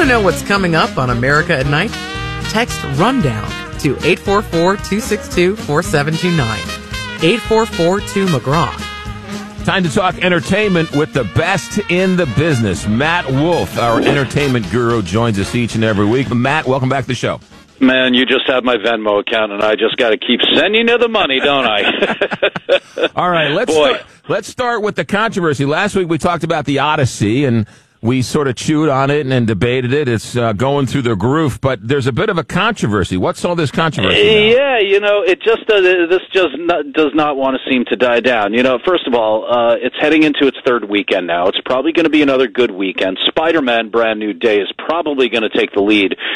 know what's coming up on America at Night? Text RUNDOWN to 844-262-4729. 844-2-McGraw. Time to talk entertainment with the best in the business. Matt Wolf, our entertainment guru, joins us each and every week. Matt, welcome back to the show. Man, you just have my Venmo account, and I just got to keep sending you the money, don't I? All right, let's start with the controversy. Last week we talked about the Odyssey, and we sort of chewed on it and debated it. It's going through the groove, but there's a bit of a controversy. What's all this controversy now? Yeah, it just does not want to seem to die down. First of all, it's heading into its third weekend now. It's probably going to be another good weekend. Spider-Man Brand New Day is probably going to take the lead